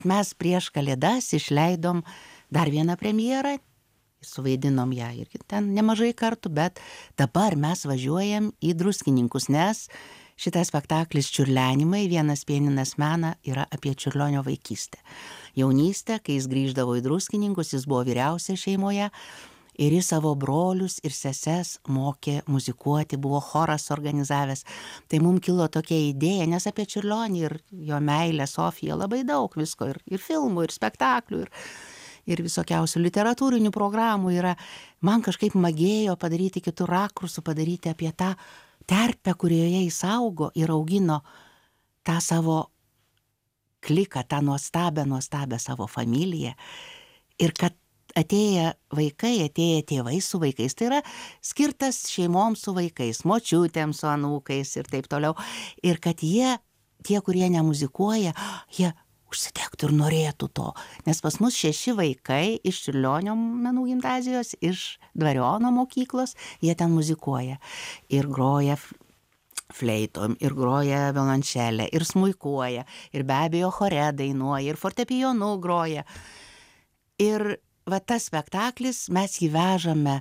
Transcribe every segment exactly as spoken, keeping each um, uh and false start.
mes prieš Kalėdas išleidom dar vieną premjerą, suvaidinom ją irgi ten nemažai kartų, bet dabar mes važiuojam į Druskininkus, nes šitas spektaklis Čiurlenimai, vienas pianinas mena, yra apie Čiurlionio vaikystę. Jaunystę, kai jis grįždavo į Druskininkus, jis buvo vyriausias šeimoje ir jis savo brolius ir seses mokė muzikuoti, buvo choras organizavęs. Tai mums kilo tokia idėja, nes apie Čiurlionį ir jo meilę Sofiją labai daug visko, ir, ir filmų, ir spektaklių, ir ir visokiausių literatūrinių programų yra. Man kažkaip magėjo padaryti kitų rakursų, padaryti apie tą terpę, kurioje jis augo ir augino tą savo kliką, tą nuostabę, nuostabę savo familiją. Ir kad atėję vaikai, atėję tėvai su vaikais, tai yra skirtas šeimoms su vaikais, močiutėms su anūkais ir taip toliau. Ir kad jie, tie, kurie nemuzikuoja, jie užsidegtų ir norėtų to. Nes pas mus šeši vaikai iš Čiurlionio menų gimnazijos, iš Dvariono mokyklos, jie ten muzikuoja. Ir groja fleitom, ir groja violončelę, ir smuikuoja, ir be abejo chore dainuoja, ir fortepijonu groja. Ir va tas spektaklis, mes jį vežame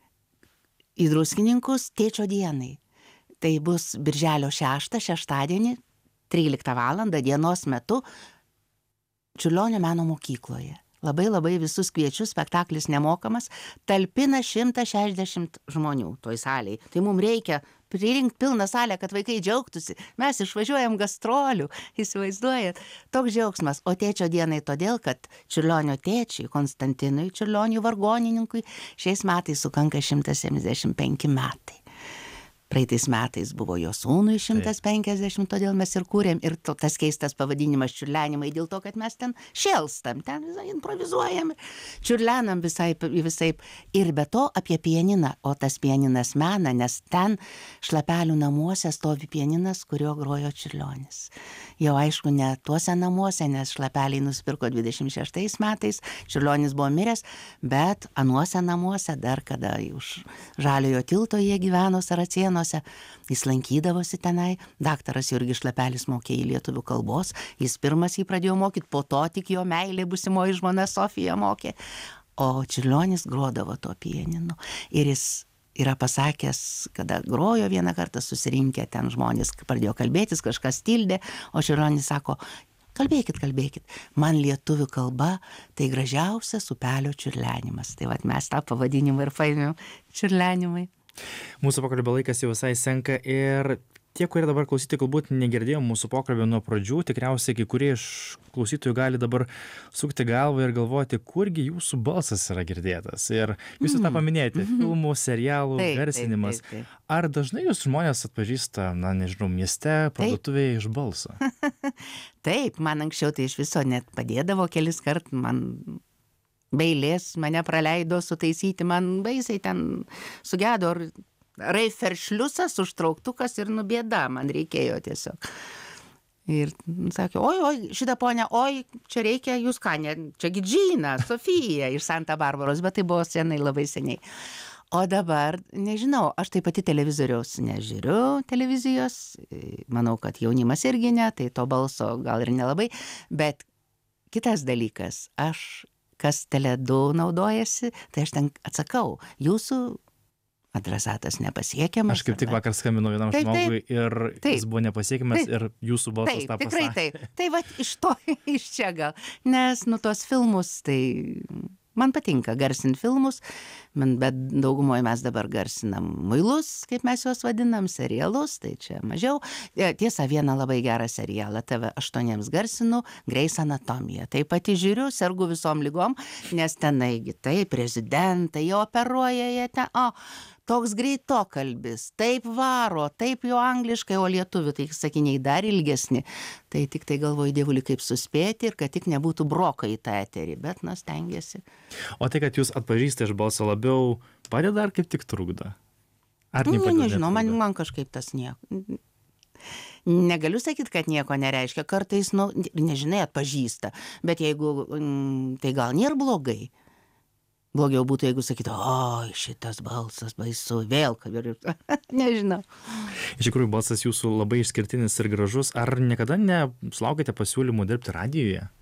į Druskininkus Tėčio dienai. Tai bus birželio šeštą, šeštadienį, tryliktą valandą dienos metu, Čiurlionio meno mokykloje. Labai labai visus kviečiu, spektaklis nemokamas, talpina šimtą šešiasdešimt žmonių toj salėj. Tai mums reikia pririnkti pilną salę, kad vaikai džiaugtųsi. Mes išvažiuojam gastrolių, įsivaizduojat, toks džiaugsmas. O Tėčio dienai todėl, kad Čiurlionio tėčiui, Konstantinui Čiurlioniui vargonininkui, šiais metais sukanka šimtas septyniasdešimt penki metai. Praeitais metais buvo jo sūnui šimtas penkiasdešimt, todėl mes ir kūrėm. Ir to, tas keistas pavadinimas Čiurlenimai dėl to, kad mes ten šėlstam, ten improvizuojam, čiurlenam visai, visai. Ir be to apie pianiną, o tas pianinas mena, nes ten Šlapelių namuose stovi pianinas, kurio grojo Čiurlionis. Jau aišku, ne tuose namuose, nes Šlapeliai nusipirko dvidešimt šeštais metais, Čiurlionis buvo miręs, bet anuose namuose dar kada už Žaliojo tilto jie gyveno Saracėnuose. Jis lankydavosi tenai, daktaras Jurgis Šlapelis mokė į lietuvių kalbos, jis pirmas jį pradėjo mokyti, po to tik jo meilė busimoji žmona Sofija mokė, o Čiurlionis grodavo to pianinu. Ir jis yra pasakęs, kada grojo vieną kartą susirinkę ten žmonės, pradėjo kalbėtis, kažkas tildė, o Čiurlionis sako, kalbėkit, kalbėkit, man lietuvių kalba tai gražiausias upelio čiurlenimas. Tai vat mes tą pavadinimą ir paėmėm Čiurlenimai. Mūsų pokalbio laikas jau visai senka ir tie, kurie dabar klausytojai galbūt negirdėjo mūsų pokalbio nuo pradžių, tikriausiai kai kurie iš klausytojų gali dabar sukti galvą ir galvoti, kurgi jūsų balsas yra girdėtas. Ir jūs mm. tą paminėjote, mm-hmm. filmų, serialų, taip, garsinimas. Taip, taip, taip. Ar dažnai jūs žmonės atpažįsta, na nežinau, mieste, parduotuvėje iš balso? Taip, man anksčiau tai iš viso net padėdavo kelis kart, man beilės mane praleido sutaisyti, man baisiai ten sugedo Reiferšliusas, užtrauktukas ir nubėda, man reikėjo tiesiog. Ir sakė, oi, oi, šitą ponę, oi, čia reikia, jūs ką, ne, čia Gidžina, Sofija iš Santa Barbaros, bet tai buvo senai, labai seniai. O dabar, nežinau, aš tai pati televizoriaus nežiūriu, televizijos, manau, kad jaunimas irgi ne, tai to balso gal ir nelabai, bet kitas dalykas, aš kas Teledu naudojasi, tai aš ten atsakau, jūsų adresatas nepasiekiamas. Aš kaip tik vakar skambinau vienam taip, žmogui ir taip, jis buvo nepasiekiamas taip, ir jūsų balsas taip, tą pasakė. Tikrai taip. Tai va iš to, iš čia gal. Nes nu tos filmus, tai man patinka garsinti filmus, bet daugumoje mes dabar garsinam muilus, kaip mes juos vadinam, serialus, tai čia mažiau. Tiesa, vieną labai gerą serialą T V aštuoniems garsinu, Grey's Anatomija. Tai pati žiūriu, sergu visom lygom, nes tenaigi tai prezidentai, jie operuoja, jie ten, o, toks greitokalbis, taip varo, taip jau angliškai, o lietuvių tai sakiniai dar ilgesni. Tai tik tai galvoju, dievuli, kaip suspėti ir kad tik nebūtų broka į tą eterį, bet nu stengiasi. O tai, kad jūs atpažįstate iš balso labiau, padeda ar kaip tik trukdo? Ar nu, nepadeda? Nežinau, man, man kažkaip tas nieko. Negaliu sakyti, kad nieko nereiškia. Kartais, nu, nežinai, atpažįsta. Bet jeigu, tai gal nėra blogai. Blogiau būtų, jeigu sakytų, oi, šitas balsas baisu, vėl, kad ir... Nežinau. Iš tikrųjų, balsas jūsų labai išskirtinis ir gražus. Ar niekada nesulaukėte pasiūlymų dirbti radijoje?